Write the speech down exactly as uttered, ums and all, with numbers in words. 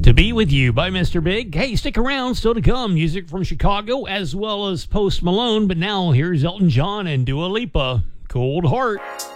To Be With You by Mister Big. Hey, stick around, still to come. Music from Chicago as well as Post Malone. But now here's Elton John and Dua Lipa. Cold Heart.